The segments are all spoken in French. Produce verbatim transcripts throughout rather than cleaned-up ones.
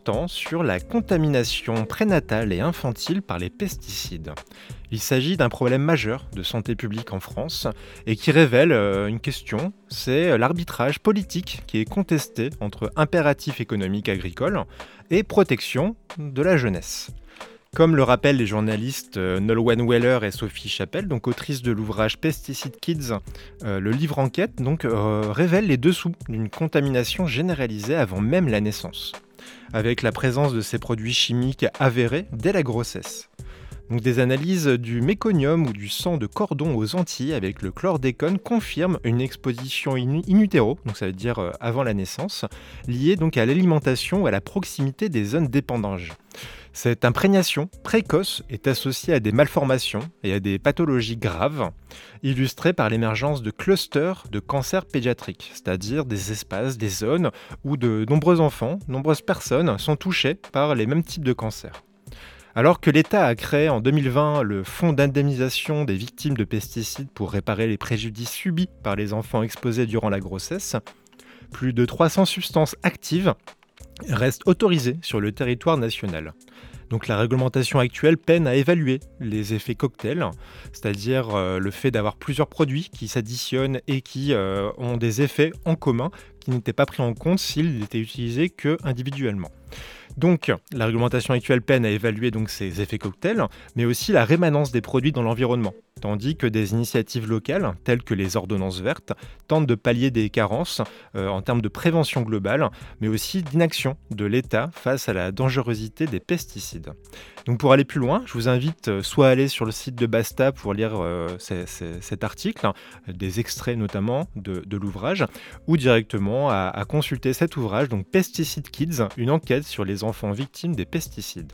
portant sur la contamination prénatale et infantile par les pesticides. Il s'agit d'un problème majeur de santé publique en France et qui révèle euh, une question, c'est l'arbitrage politique qui est contesté entre impératifs économiques agricoles et protection de la jeunesse. Comme le rappellent les journalistes euh, Nolwenn Weller et Sophie Chapelle, donc autrices de l'ouvrage Pesticide Kids, euh, le livre enquête donc, euh, révèle les dessous d'une contamination généralisée avant même la naissance, avec la présence de ces produits chimiques avérés dès la grossesse. Donc des analyses du méconium ou du sang de cordon aux Antilles avec le chlordécone confirment une exposition in, in utero, donc ça veut dire euh, avant la naissance, liée donc à l'alimentation ou à la proximité des zones d'épandage. Cette imprégnation précoce est associée à des malformations et à des pathologies graves, illustrées par l'émergence de clusters de cancers pédiatriques, c'est-à-dire des espaces, des zones où de nombreux enfants, nombreuses personnes sont touchées par les mêmes types de cancers. Alors que l'État a créé en deux mille vingt le Fonds d'indemnisation des victimes de pesticides pour réparer les préjudices subis par les enfants exposés durant la grossesse, plus de trois cents substances actives restent autorisées sur le territoire national. Donc la réglementation actuelle peine à évaluer les effets cocktails, c'est-à-dire euh, le fait d'avoir plusieurs produits qui s'additionnent et qui euh, ont des effets en commun qui n'étaient pas pris en compte s'ils n'étaient utilisés que individuellement. Donc, la réglementation actuelle peine à évaluer donc, ces effets cocktails, mais aussi la rémanence des produits dans l'environnement, tandis que des initiatives locales, telles que les ordonnances vertes, tentent de pallier des carences euh, en termes de prévention globale, mais aussi d'inaction de l'État face à la dangerosité des pesticides. Donc, pour aller plus loin, je vous invite euh, soit à aller sur le site de Basta pour lire euh, c- c- cet article, hein, des extraits notamment de, de l'ouvrage, ou directement à, à consulter cet ouvrage, donc Pesticide Kids, une enquête sur les enfants victimes des pesticides.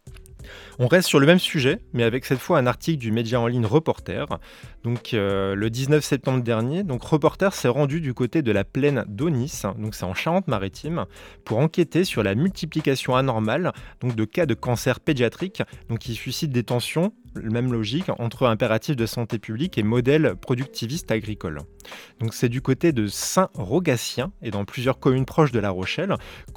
On reste sur le même sujet, mais avec cette fois un article du média en ligne Reporter. Donc, euh, le dix-neuf septembre dernier, donc, Reporter s'est rendu du côté de la plaine d'Aunis, donc c'est en Charente-Maritime, pour enquêter sur la multiplication anormale donc, de cas de cancer pédiatrique donc, qui suscitent des tensions, même logique, entre impératifs de santé publique et modèles productivistes agricoles. Donc, c'est du côté de Saint-Rogatien et dans plusieurs communes proches de La Rochelle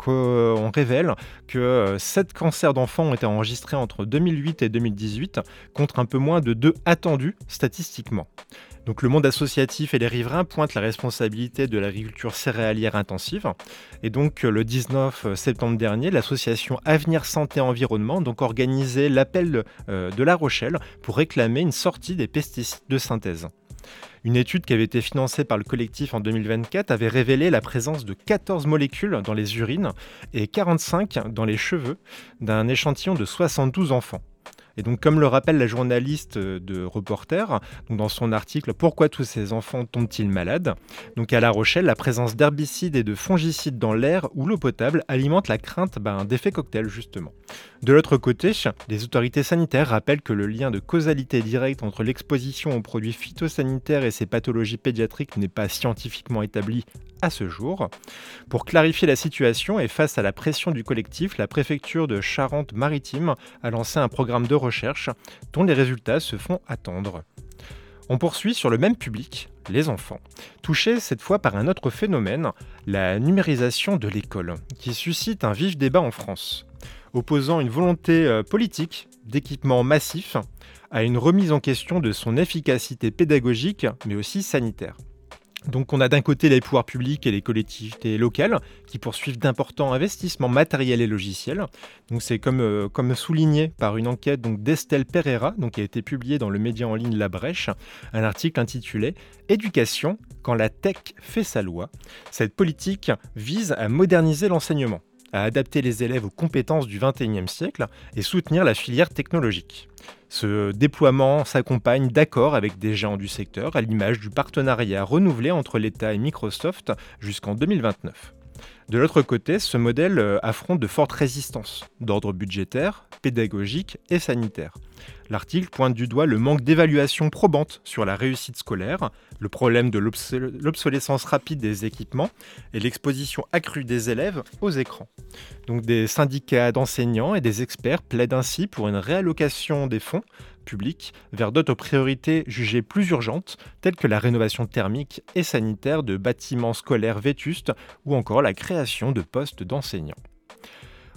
qu'on révèle que sept cancers d'enfants ont été enregistrés entre deux mille huit et deux mille dix-huit, contre un peu moins de deux attendus statistiquement. Donc le monde associatif et les riverains pointent la responsabilité de l'agriculture céréalière intensive. Et donc le dix-neuf septembre dernier, l'association Avenir Santé Environnement donc organisait l'appel euh, de La Rochelle pour réclamer une sortie des pesticides de synthèse. Une étude qui avait été financée par le collectif en deux mille vingt-quatre avait révélé la présence de quatorze molécules dans les urines et quarante-cinq dans les cheveux d'un échantillon de soixante-douze enfants. Et donc, comme le rappelle la journaliste de Reporter, donc dans son article Pourquoi tous ces enfants tombent-ils malades ? Donc à La Rochelle, la présence d'herbicides et de fongicides dans l'air ou l'eau potable alimente la crainte ben, d'effets cocktails, justement. De l'autre côté, les autorités sanitaires rappellent que le lien de causalité directe entre l'exposition aux produits phytosanitaires et ces pathologies pédiatriques n'est pas scientifiquement établi à ce jour. Pour clarifier la situation et face à la pression du collectif, la préfecture de Charente-Maritime a lancé un programme de recherche dont les résultats se font attendre. On poursuit sur le même public, les enfants, touchés cette fois par un autre phénomène, la numérisation de l'école, qui suscite un vif débat en France, opposant une volonté politique d'équipement massif à une remise en question de son efficacité pédagogique, mais aussi sanitaire. Donc on a d'un côté les pouvoirs publics et les collectivités locales qui poursuivent d'importants investissements matériels et logiciels. Donc c'est comme, euh, comme souligné par une enquête donc, d'Estelle Pereira donc, qui a été publiée dans le média en ligne La Brèche, un article intitulé « Éducation, quand la tech fait sa loi ». Cette politique vise à moderniser l'enseignement, à adapter les élèves aux compétences du vingt et unième siècle et soutenir la filière technologique. Ce déploiement s'accompagne d'accords avec des géants du secteur, à l'image du partenariat renouvelé entre l'État et Microsoft jusqu'en deux mille vingt-neuf. De l'autre côté, ce modèle affronte de fortes résistances, d'ordre budgétaire, pédagogique et sanitaire. L'article pointe du doigt le manque d'évaluation probante sur la réussite scolaire, le problème de l'obs- l'obsolescence rapide des équipements et l'exposition accrue des élèves aux écrans. Donc des syndicats d'enseignants et des experts plaident ainsi pour une réallocation des fonds publics vers d'autres priorités jugées plus urgentes, telles que la rénovation thermique et sanitaire de bâtiments scolaires vétustes ou encore la création de postes d'enseignants.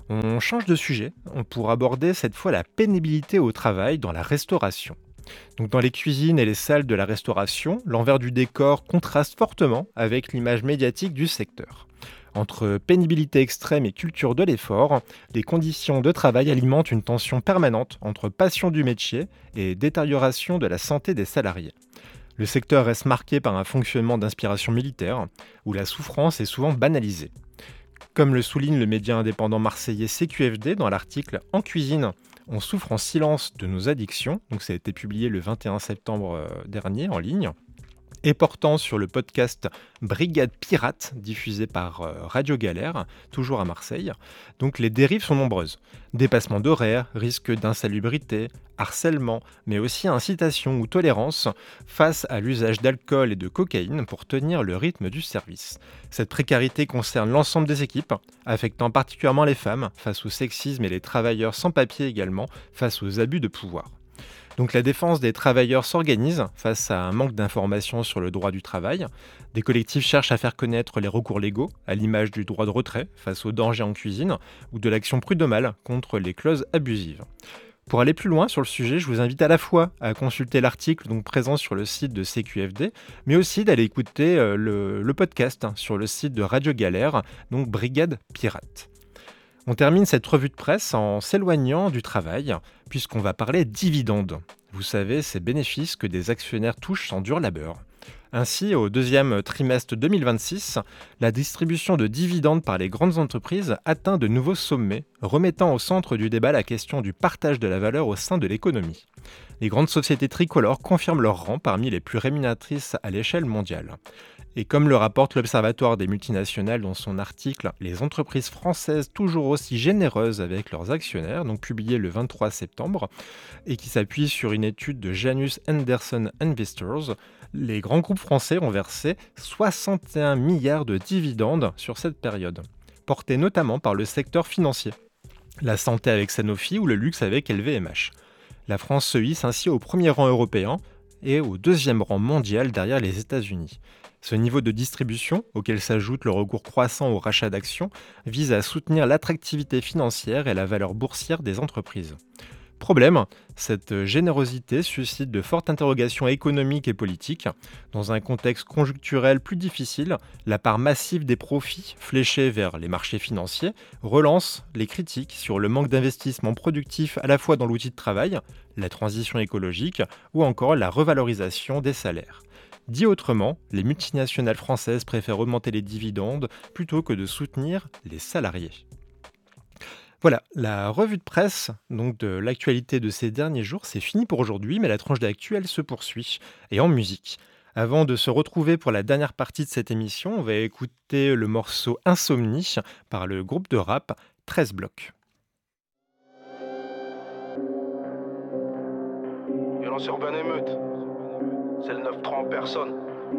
On change de sujet, on pourra aborder cette fois la pénibilité au travail dans la restauration. Donc dans les cuisines et les salles de la restauration, l'envers du décor contraste fortement avec l'image médiatique du secteur. Entre pénibilité extrême et culture de l'effort, les conditions de travail alimentent une tension permanente entre passion du métier et détérioration de la santé des salariés. Le secteur reste marqué par un fonctionnement d'inspiration militaire, où la souffrance est souvent banalisée. Comme le souligne le média indépendant marseillais C Q F D dans l'article « En cuisine, on souffre en silence de nos addictions », donc ça a été publié le vingt et un septembre euh, dernier en ligne, et portant sur le podcast Brigade Pirate, diffusé par euh, Radio Galère, toujours à Marseille. Donc les dérives sont nombreuses. Dépassement d'horaires, risque d'insalubrité, harcèlement, mais aussi incitation ou tolérance face à l'usage d'alcool et de cocaïne pour tenir le rythme du service. Cette précarité concerne l'ensemble des équipes, affectant particulièrement les femmes face au sexisme et les travailleurs sans papier également face aux abus de pouvoir. Donc la défense des travailleurs s'organise face à un manque d'informations sur le droit du travail. Des collectifs cherchent à faire connaître les recours légaux, à l'image du droit de retrait face aux dangers en cuisine ou de l'action prud'homale contre les clauses abusives. Pour aller plus loin sur le sujet, je vous invite à la fois à consulter l'article donc présent sur le site de C Q F D, mais aussi d'aller écouter euh, le, le podcast hein, sur le site de Radio Galère, donc Brigade Pirate. On termine cette revue de presse en s'éloignant du travail, puisqu'on va parler dividendes. Vous savez, ces bénéfices que des actionnaires touchent sans dur labeur. Ainsi, au deuxième trimestre deux mille vingt-six, la distribution de dividendes par les grandes entreprises atteint de nouveaux sommets, remettant au centre du débat la question du partage de la valeur au sein de l'économie. Les grandes sociétés tricolores confirment leur rang parmi les plus rémunératrices à l'échelle mondiale. Et comme le rapporte l'Observatoire des multinationales dans son article « Les entreprises françaises toujours aussi généreuses avec leurs actionnaires », donc publié le vingt-trois septembre, et qui s'appuie sur une étude de Janus Henderson Investors, les grands groupes français ont versé soixante et un milliards de dividendes sur cette période, portés notamment par le secteur financier, la santé avec Sanofi ou le luxe avec L V M H. La France se hisse ainsi au premier rang européen et au deuxième rang mondial derrière les États-Unis. Ce niveau de distribution, auquel s'ajoute le recours croissant au rachat d'actions, vise à soutenir l'attractivité financière et la valeur boursière des entreprises. Problème, cette générosité suscite de fortes interrogations économiques et politiques. Dans un contexte conjoncturel plus difficile, la part massive des profits fléchés vers les marchés financiers relance les critiques sur le manque d'investissement productif à la fois dans l'outil de travail, la transition écologique ou encore la revalorisation des salaires. Dit autrement, les multinationales françaises préfèrent augmenter les dividendes plutôt que de soutenir les salariés. Voilà, la revue de presse donc de l'actualité de ces derniers jours, c'est fini pour aujourd'hui, mais la tranche d'actu, elle se poursuit, et en musique. Avant de se retrouver pour la dernière partie de cette émission, on va écouter le morceau Insomnie par le groupe de rap treize blocs. Violence urbaine émeute, c'est le neuf trois en personne.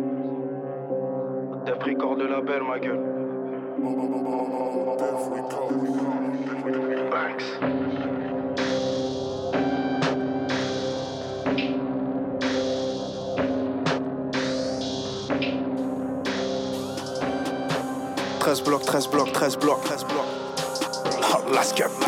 Def Record de label, ma gueule. Banks. treize blocs, treize blocs, treize blocs, treize blocs. Oh, let's get